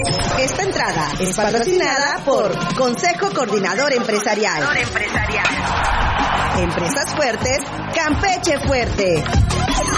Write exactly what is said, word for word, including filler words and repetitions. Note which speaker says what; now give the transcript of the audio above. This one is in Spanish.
Speaker 1: Esta entrada es patrocinada por Consejo Coordinador Empresarial. Empresas fuertes, Campeche fuerte.